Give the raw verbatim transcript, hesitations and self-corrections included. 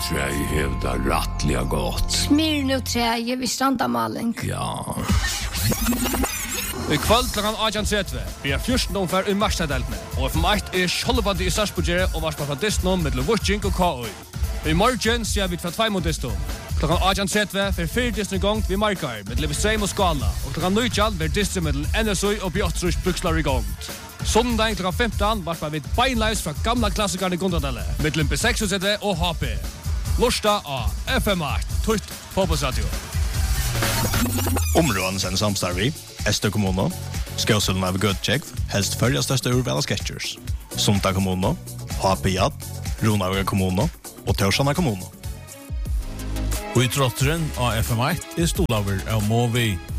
träj hävdar rattliga gott. Smirnoträje vid Strandamaling. Ja. I kvöld klokken arton tretti blir jeg fjorten omfær i marsdadeltene, og F M eitt er skjoldebandi i Sarsbogere og varspa fra Disney med Lovutjink og K O I. I morgen ser vi fra tvei mot Disney. Klokken arton tretti for fire Disney gong vi markar med Livestream og Skala, og klokken nøytjall vil Disney med N S O og Bjottrus brukslar i gongt. Sondag klokken femton varspa vi beinleis fra gamla klassikerne i Gondadelle, med B seksogtretive og H P. Lorsta av F M eitt, tutt fotbollsradio. Områden sen samstarvi, Ester kommuno, Skåselen av Gudtjekv, helst följa största urvala sketchers. Sunta kommuno, H P J, Ronaga kommuno og Torsana kommuno. Og i trotteren av F M eitt er stolaver av Movi.